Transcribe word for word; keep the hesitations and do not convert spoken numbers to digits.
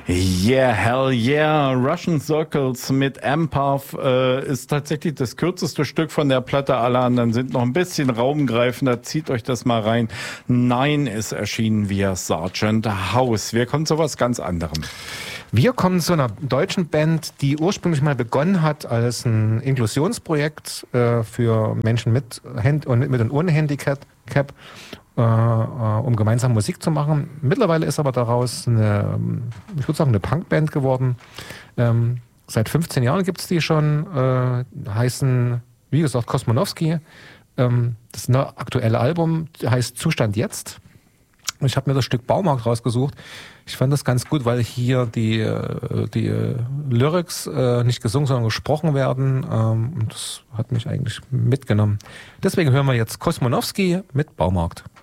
Yeah, hell yeah. Russian Circles mit Empath äh, ist tatsächlich das kürzeste Stück von der Platte. Alle anderen sind noch ein bisschen raumgreifender. Zieht euch das mal rein. Nein ist erschienen via Sergeant House. Wir kommen zu was ganz anderem. Wir kommen zu einer deutschen Band, die ursprünglich mal begonnen hat als ein Inklusionsprojekt äh, für Menschen mit Hand und mit und ohne Handicap, Cap, äh, um gemeinsam Musik zu machen. Mittlerweile ist aber daraus eine, ich würde sagen, eine Punkband geworden. Ähm, seit fünfzehn Jahren gibt es die schon, äh, heißen, wie gesagt, Kosmonowski. Ähm, das neue aktuelle Album heißt Zustand jetzt. Ich habe mir das Stück Baumarkt rausgesucht. Ich fand das ganz gut, weil hier die, die Lyrics äh, nicht gesungen, sondern gesprochen werden. Ähm, und das hat mich eigentlich mitgenommen. Deswegen hören wir jetzt Kosmonowski mit Baumarkt.